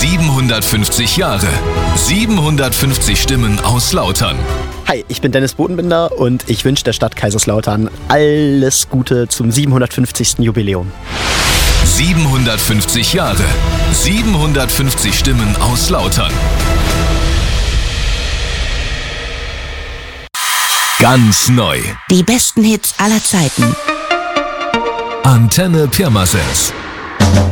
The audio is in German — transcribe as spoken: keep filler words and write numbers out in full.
siebenhundertfünfzig Jahre. siebenhundertfünfzig Stimmen aus Lautern. Hi, ich bin Dennis Bodenbinder und ich wünsche der Stadt Kaiserslautern alles Gute zum siebenhundertfünfzigsten Jubiläum. siebenhundertfünfzig Jahre. siebenhundertfünfzig Stimmen aus Lautern. Ganz neu. Die besten Hits aller Zeiten. Antenne Pirmasens.